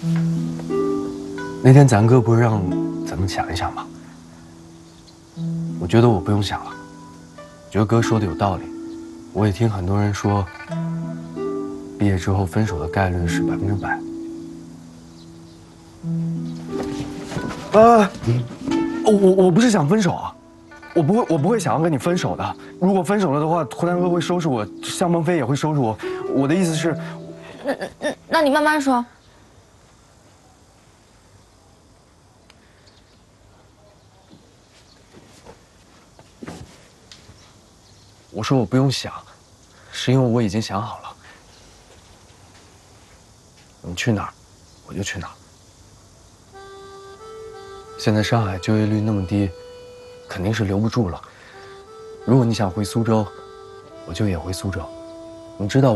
那天咱哥不是让咱们想一想吗？我觉得我不用想了，觉得哥说的有道理。我也听很多人说，毕业之后分手的概率是100%。我不是想分手啊，我不会想要跟你分手的。如果分手了的话，胡丹哥会收拾我，向梦飞也会收拾我。我的意思是， 那你慢慢说。 我说我不用想，是因为我已经想好了。你去哪儿，我就去哪儿。现在上海就业率那么低，肯定是留不住了。如果你想回苏州，我就也回苏州。你知道。